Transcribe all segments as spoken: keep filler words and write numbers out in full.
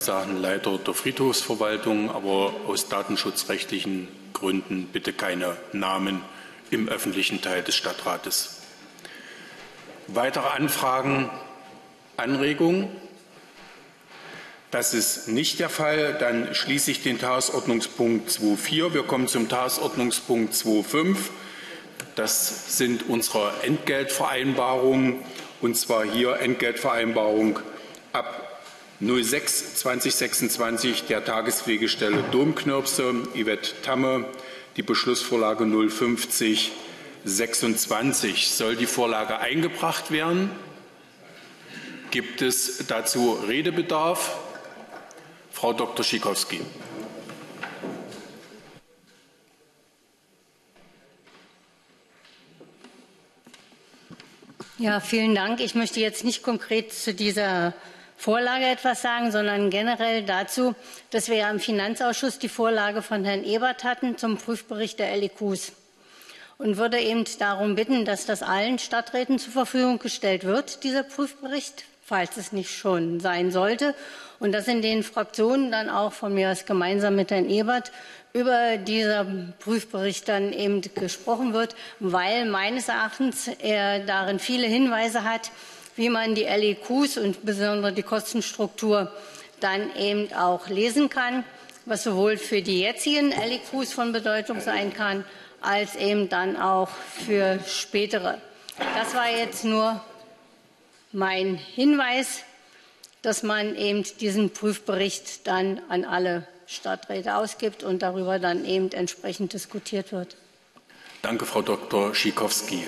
Leiter der Friedhofsverwaltung, aber aus datenschutzrechtlichen Gründen bitte keine Namen im öffentlichen Teil des Stadtrates. Weitere Anfragen, Anregungen? Das ist nicht der Fall. Dann schließe ich den Tagesordnungspunkt zwei Punkt vier. Wir kommen zum Tagesordnungspunkt zwei Punkt fünf. Das sind unsere Entgeltvereinbarungen, und zwar hier Entgeltvereinbarung ab null sechs zweitausendsechsundzwanzig der Tagespflegestelle Domknirpse, Yvette Tamme, die Beschlussvorlage null fünfzig sechsundzwanzig. Soll die Vorlage eingebracht werden? Gibt es dazu Redebedarf? Frau Doktor Schikowski. Ja, vielen Dank. Ich möchte jetzt nicht konkret zu dieser Vorlage etwas sagen, sondern generell dazu, dass wir ja im Finanzausschuss die Vorlage von Herrn Ebert hatten zum Prüfbericht der L E Qs und würde eben darum bitten, dass das allen Stadträten zur Verfügung gestellt wird, dieser Prüfbericht, falls es nicht schon sein sollte, und dass in den Fraktionen dann auch von mir aus gemeinsam mit Herrn Ebert über diesen Prüfbericht dann eben gesprochen wird, weil meines Erachtens er darin viele Hinweise hat, wie man die L E Qs und besonders die Kostenstruktur dann eben auch lesen kann, was sowohl für die jetzigen L E Qs von Bedeutung sein kann, als eben dann auch für spätere. Das war jetzt nur mein Hinweis, dass man eben diesen Prüfbericht dann an alle Stadträte ausgibt und darüber dann eben entsprechend diskutiert wird. Danke, Frau Doktor Schikowski.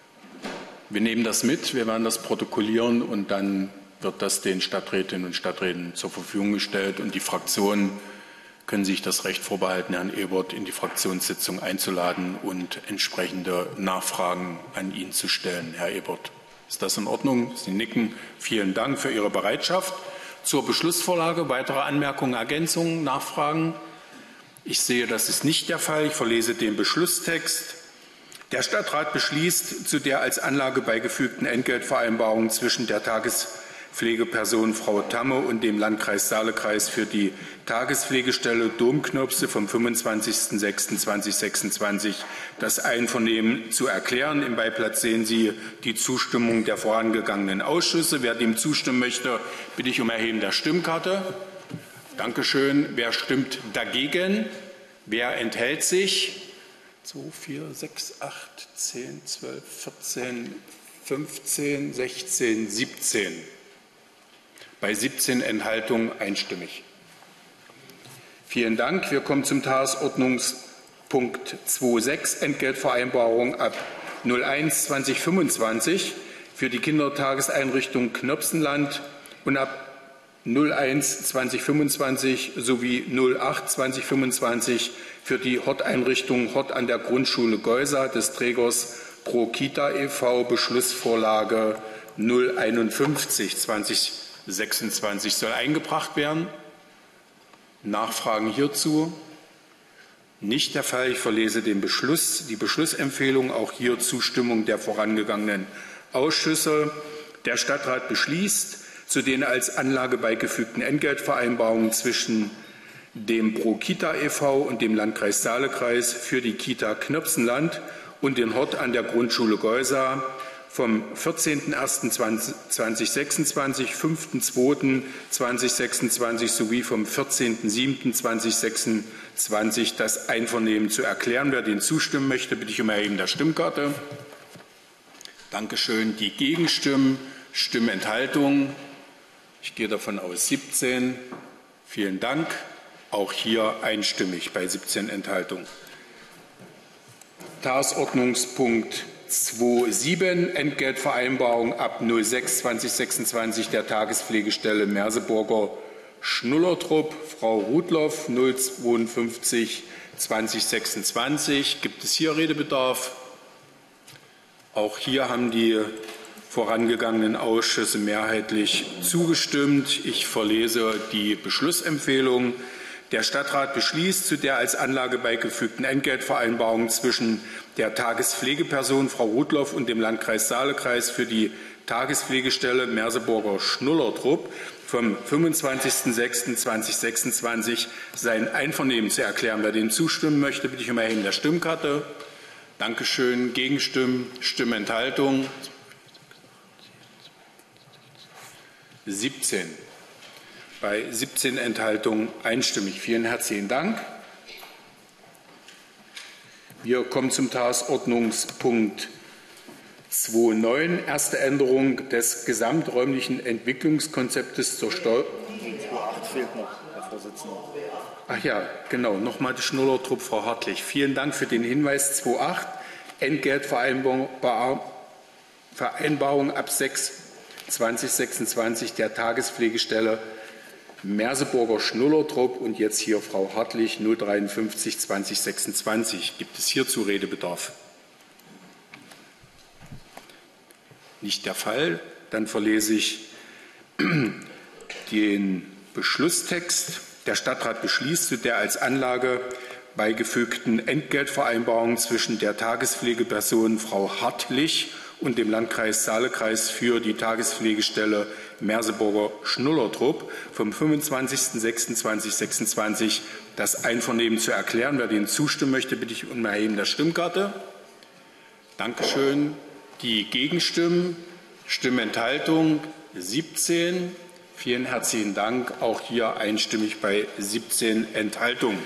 Wir nehmen das mit, wir werden das protokollieren und dann wird das den Stadträtinnen und Stadträten zur Verfügung gestellt und die Fraktionen können sich das Recht vorbehalten, Herrn Ebert in die Fraktionssitzung einzuladen und entsprechende Nachfragen an ihn zu stellen. Herr Ebert, ist das in Ordnung? Sie nicken. Vielen Dank für Ihre Bereitschaft. Zur Beschlussvorlage weitere Anmerkungen, Ergänzungen, Nachfragen? Ich sehe, das ist nicht der Fall. Ich verlese den Beschlusstext. Der Stadtrat beschließt, zu der als Anlage beigefügten Entgeltvereinbarung zwischen der Tagespflegeperson Frau Tamme und dem Landkreis Saale-Kreis für die Tagespflegestelle Domknirpse vom fünfundzwanzigsten sechsten zweitausendsechsundzwanzig das Einvernehmen zu erklären. Im Beiblatt sehen Sie die Zustimmung der vorangegangenen Ausschüsse. Wer dem zustimmen möchte, bitte ich um Erheben der Stimmkarte. Dankeschön. Wer stimmt dagegen? Wer enthält sich? zwei, vier, sechs, acht, zehn, zwölf, vierzehn, fünfzehn, sechzehn, siebzehn. Bei siebzehn Enthaltungen einstimmig. Vielen Dank. Wir kommen zum Tagesordnungspunkt zwei Punkt sechs, Entgeltvereinbarung ab null eins zweitausendfünfundzwanzig für die Kindertageseinrichtung Knirpsenland und ab null eins zweitausendfünfundzwanzig sowie null acht zweitausendfünfundzwanzig für die Horteinrichtung Hort an der Grundschule Geusa des Trägers Pro Kita e V Beschlussvorlage null einundfünfzig zweitausendsechsundzwanzig soll eingebracht werden. Nachfragen hierzu? Nicht der Fall. Ich verlese den Beschluss, die Beschlussempfehlung, auch hier Zustimmung der vorangegangenen Ausschüsse. Der Stadtrat beschließt, zu den als Anlage beigefügten Entgeltvereinbarungen zwischen dem Pro Kita e V und dem Landkreis Saale-Kreis für die Kita Knirpsenland und den Hort an der Grundschule Geusa vom vierzehnten ersten zweitausendsechsundzwanzig, fünften zweiten zweitausendsechsundzwanzig sowie vom vierzehnten siebten zweitausendsechsundzwanzig das Einvernehmen zu erklären. Wer dem zustimmen möchte, bitte ich um Erheben der Stimmkarte. Dankeschön. Die Gegenstimmen, Stimmenthaltungen. Ich gehe davon aus siebzehn. Vielen Dank. Auch hier einstimmig bei siebzehn Enthaltungen. Tagesordnungspunkt zwei Punkt sieben, Entgeltvereinbarung ab null sechs zweitausendsechsundzwanzig der Tagespflegestelle Merseburger Schnullertrupp. Frau Rudloff, null zweiundfünfzig zweitausendsechsundzwanzig. Gibt es hier Redebedarf? Auch hier haben die vorangegangenen Ausschüsse mehrheitlich zugestimmt. Ich verlese die Beschlussempfehlung. Der Stadtrat beschließt, zu der als Anlage beigefügten Entgeltvereinbarung zwischen der Tagespflegeperson Frau Rudloff und dem Landkreis Saale-Kreis für die Tagespflegestelle Merseburger Schnullertrupp vom fünfundzwanzigsten sechsten zweitausendsechsundzwanzig sein Einvernehmen zu erklären. Wer dem zustimmen möchte, bitte ich um Erheben der Stimmkarte. Dankeschön. Gegenstimmen, Stimmenthaltung. siebzehn. Bei siebzehn Enthaltungen einstimmig. Vielen herzlichen Dank. Wir kommen zum Tagesordnungspunkt zwei Punkt neun, erste Änderung des gesamträumlichen Entwicklungskonzeptes zur Steuer. acht fehlt noch, Herr Vorsitzender. Ach ja, genau, nochmal die Schnullertrupp, Frau Hartlich. Vielen Dank für den Hinweis. zwei Punkt acht, Entgeltvereinbarung Vereinbarung ab sechs zweitausendsechsundzwanzig der Tagespflegestelle Merseburger Schnullertrupp und jetzt hier Frau Hartlich null dreiundfünfzig zweitausendsechsundzwanzig. Gibt es hierzu Redebedarf? Nicht der Fall. Dann verlese ich den Beschlusstext. Der Stadtrat beschließt, zu der als Anlage beigefügten Entgeltvereinbarung zwischen der Tagespflegeperson Frau Hartlich und dem Landkreis Saale-Kreis für die Tagespflegestelle Merseburger Schnullertrupp vom fünfundzwanzigsten sechsten zweitausendsechsundzwanzig das Einvernehmen zu erklären. Wer dem zustimmen möchte, bitte ich um Erheben der Stimmkarte. Dankeschön. Die Gegenstimmen, Stimmenthaltung siebzehn. Vielen herzlichen Dank. Auch hier einstimmig bei siebzehn Enthaltungen.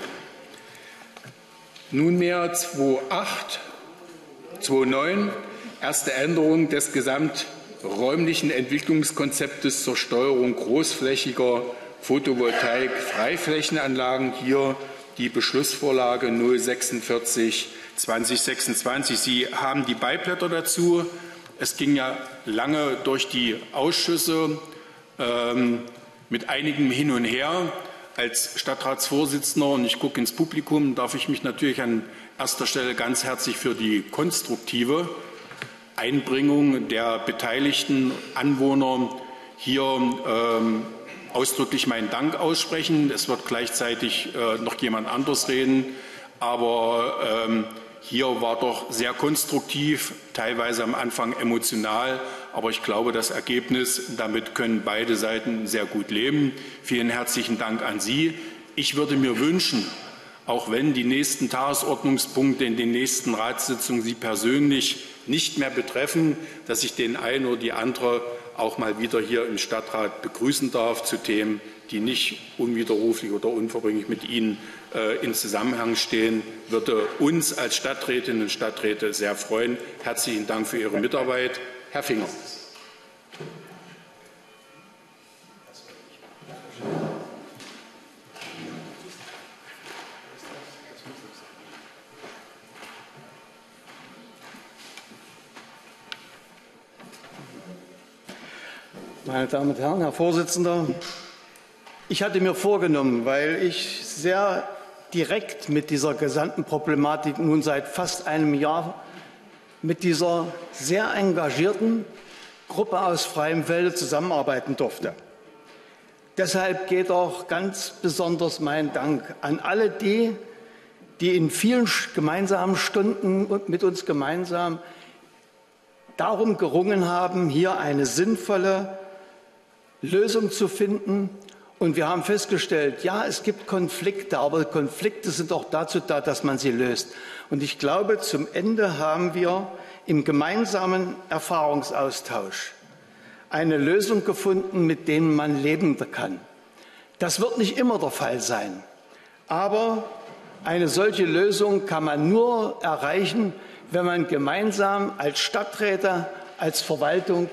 Nunmehr zwei Punkt acht, zwei Punkt neun. Erste Änderung des gesamträumlichen Entwicklungskonzeptes zur Steuerung großflächiger Photovoltaik-Freiflächenanlagen. Hier die Beschlussvorlage null sechsundvierzig zweitausendsechsundzwanzig. Sie haben die Beiblätter dazu. Es ging ja lange durch die Ausschüsse ähm, mit einigem Hin und Her. Als Stadtratsvorsitzender, und ich gucke ins Publikum, darf ich mich natürlich an erster Stelle ganz herzlich für die konstruktive Einbringung der beteiligten Anwohner hier ähm, ausdrücklich meinen Dank aussprechen. Es wird gleichzeitig äh, noch jemand anderes reden, aber ähm, hier war doch sehr konstruktiv, teilweise am Anfang emotional, aber ich glaube, das Ergebnis, damit können beide Seiten sehr gut leben. Vielen herzlichen Dank an Sie. Ich würde mir wünschen, auch wenn die nächsten Tagesordnungspunkte in den nächsten Ratssitzungen Sie persönlich nicht mehr betreffen, dass ich den einen oder die andere auch mal wieder hier im Stadtrat begrüßen darf zu Themen, die nicht unwiderruflich oder unverbringlich mit Ihnen äh, in Zusammenhang stehen, würde uns als Stadträtinnen und Stadträte sehr freuen. Herzlichen Dank für Ihre Mitarbeit. Herr Finger. Meine Damen und Herren, Herr Vorsitzender, ich hatte mir vorgenommen, weil ich sehr direkt mit dieser gesamten Problematik nun seit fast einem Jahr mit dieser sehr engagierten Gruppe aus Freiem Felde zusammenarbeiten durfte. Deshalb geht auch ganz besonders mein Dank an alle die, die in vielen gemeinsamen Stunden mit uns gemeinsam darum gerungen haben, hier eine sinnvolle Lösung zu finden. Und wir haben festgestellt, ja, es gibt Konflikte, aber Konflikte sind auch dazu da, dass man sie löst. Und ich glaube, zum Ende haben wir im gemeinsamen Erfahrungsaustausch eine Lösung gefunden, mit der man leben kann. Das wird nicht immer der Fall sein. Aber eine solche Lösung kann man nur erreichen, wenn man gemeinsam als Stadträte, als Verwaltung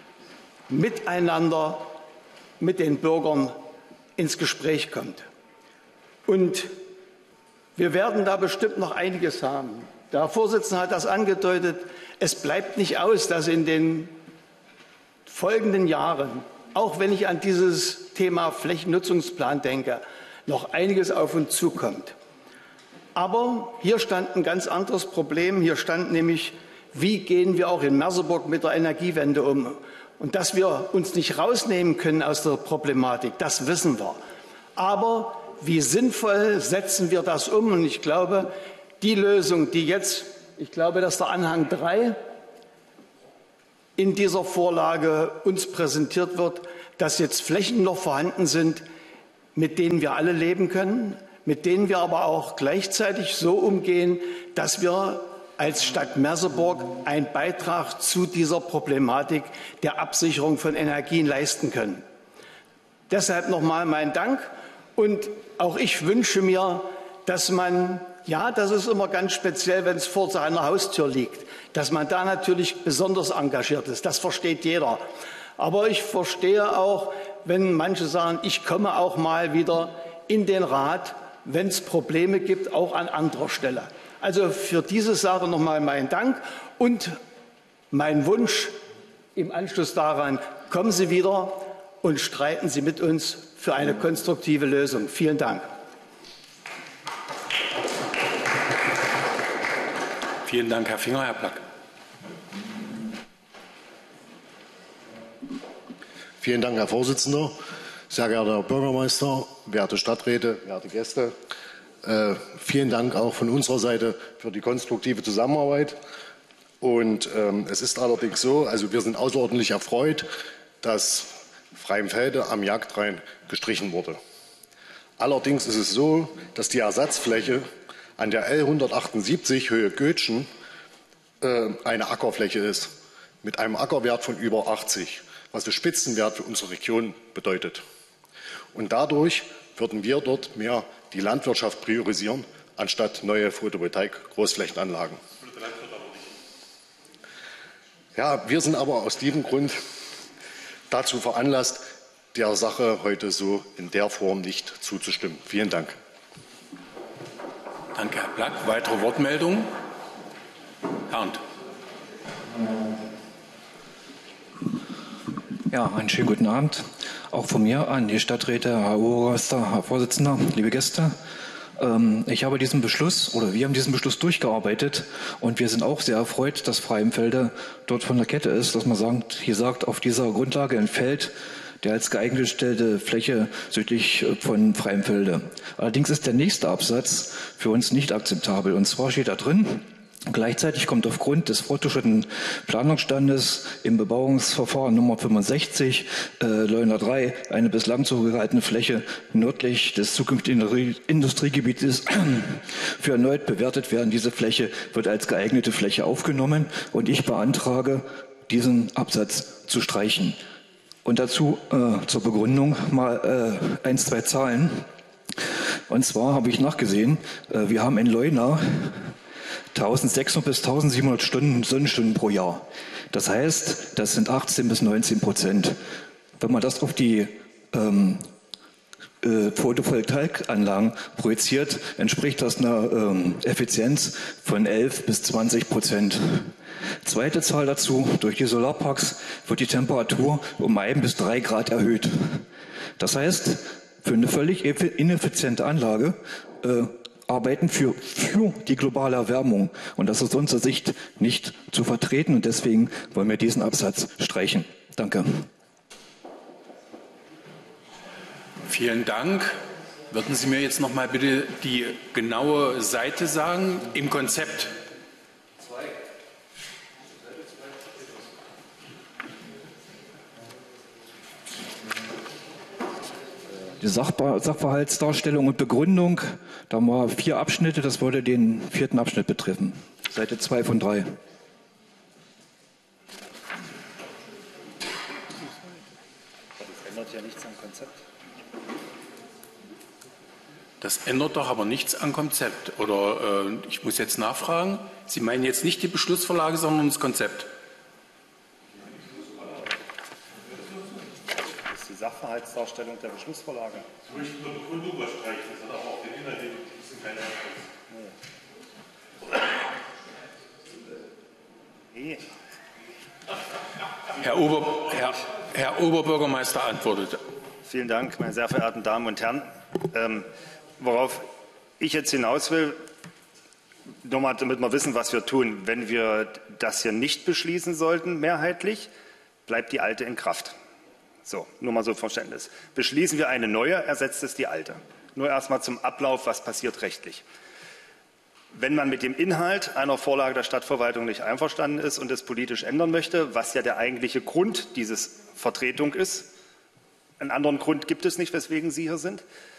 miteinander mit den Bürgern ins Gespräch kommt. Und wir werden da bestimmt noch einiges haben. Der Herr Vorsitzende hat das angedeutet. Es bleibt nicht aus, dass in den folgenden Jahren, auch wenn ich an dieses Thema Flächennutzungsplan denke, noch einiges auf uns zukommt. Aber hier stand ein ganz anderes Problem. Hier stand nämlich, wie gehen wir auch in Merseburg mit der Energiewende um? Und dass wir uns nicht rausnehmen können aus der Problematik, das wissen wir. Aber wie sinnvoll setzen wir das um? Und ich glaube, die Lösung, die jetzt, ich glaube, dass der Anhang drei in dieser Vorlage uns präsentiert wird, dass jetzt Flächen noch vorhanden sind, mit denen wir alle leben können, mit denen wir aber auch gleichzeitig so umgehen, dass wir als Stadt Merseburg einen Beitrag zu dieser Problematik der Absicherung von Energien leisten können. Deshalb nochmal mein Dank. Und auch ich wünsche mir, dass man, ja, das ist immer ganz speziell, wenn es vor seiner Haustür liegt, dass man da natürlich besonders engagiert ist. Das versteht jeder. Aber ich verstehe auch, wenn manche sagen, ich komme auch mal wieder in den Rat, wenn es Probleme gibt, auch an anderer Stelle. Also für diese Sache nochmal mein Dank und mein Wunsch im Anschluss daran, kommen Sie wieder und streiten Sie mit uns für eine konstruktive Lösung. Vielen Dank. Vielen Dank, Herr Finger. Herr Plack. Vielen Dank, Herr Vorsitzender. Sehr geehrter Herr Bürgermeister, werte Stadträte, werte Gäste. Äh, vielen Dank auch von unserer Seite für die konstruktive Zusammenarbeit. Und ähm, es ist allerdings so, also wir sind außerordentlich erfreut, dass Freimfelde am Jagdrain gestrichen wurde. Allerdings ist es so, dass die Ersatzfläche an der L hundertachtundsiebzig Höhe Götschen äh, eine Ackerfläche ist, mit einem Ackerwert von über achtzig, was der Spitzenwert für unsere Region bedeutet. Und dadurch würden wir dort mehr die Landwirtschaft priorisieren, anstatt neue Photovoltaik-Großflächenanlagen. Ja, wir sind aber aus diesem Grund dazu veranlasst, der Sache heute so in der Form nicht zuzustimmen. Vielen Dank. Danke, Herr Plack. Weitere Wortmeldungen? Herr Arndt. Ja, einen schönen guten Abend. Auch von mir an die Stadträte, Herr Obermeister, Herr Vorsitzender, liebe Gäste. Ich habe diesen Beschluss oder wir haben diesen Beschluss durchgearbeitet und wir sind auch sehr erfreut, dass Freimfelde dort von der Kette ist, dass man sagt, hier sagt, auf dieser Grundlage ein Feld, der als geeignet gestellte Fläche südlich von Freimfelde. Allerdings ist der nächste Absatz für uns nicht akzeptabel. Und zwar steht da drin: Gleichzeitig kommt aufgrund des fortgeschrittenen Planungsstandes im Bebauungsverfahren Nummer fünfundsechzig äh, Leuna drei eine bislang zurückgehaltene Fläche nördlich des zukünftigen Industriegebietes für erneut bewertet werden. Diese Fläche wird als geeignete Fläche aufgenommen und ich beantrage, diesen Absatz zu streichen. Und dazu äh, zur Begründung mal äh, ein, zwei Zahlen. Und zwar habe ich nachgesehen, äh, wir haben in Leuna eintausendsechshundert bis eintausendsiebenhundert Stunden, Sonnenstunden pro Jahr. Das heißt, das sind achtzehn bis neunzehn Prozent. Wenn man das auf die ähm, äh, Photovoltaikanlagen projiziert, entspricht das einer ähm, Effizienz von elf bis zwanzig Prozent. Zweite Zahl dazu: Durch die Solarparks wird die Temperatur um ein bis drei Grad erhöht. Das heißt, für eine völlig ineffiziente Anlage äh, arbeiten für, für die globale Erwärmung. Und das ist aus unserer Sicht nicht zu vertreten. Und deswegen wollen wir diesen Absatz streichen. Danke. Vielen Dank. Würden Sie mir jetzt noch mal bitte die genaue Seite sagen im Konzept? Die Sachverhaltsdarstellung und Begründung, da haben wir vier Abschnitte, das würde den vierten Abschnitt betreffen. Seite zwei von drei. Das ändert ja nichts am Konzept. Das ändert doch aber nichts am Konzept. Oder äh, ich muss jetzt nachfragen, Sie meinen jetzt nicht die Beschlussvorlage, sondern das Konzept? Die Sachverhaltsdarstellung der Beschlussvorlage. Ich möchte nur Begründung überstreichen, das hat aber auch den Inhalt, das sind keine Nee. Herr, Ober, Herr, Herr Oberbürgermeister antwortet. Vielen Dank, meine sehr verehrten Damen und Herren. Ähm, worauf ich jetzt hinaus will, nur mal, damit wir wissen, was wir tun. Wenn wir das hier nicht beschließen sollten, mehrheitlich, bleibt die alte in Kraft. So, nur mal so Verständnis. Beschließen wir eine neue, ersetzt es die alte. Nur erstmal zum Ablauf, was passiert rechtlich. Wenn man mit dem Inhalt einer Vorlage der Stadtverwaltung nicht einverstanden ist und es politisch ändern möchte, was ja der eigentliche Grund dieses Vertretung ist, einen anderen Grund gibt es nicht, weswegen Sie hier sind.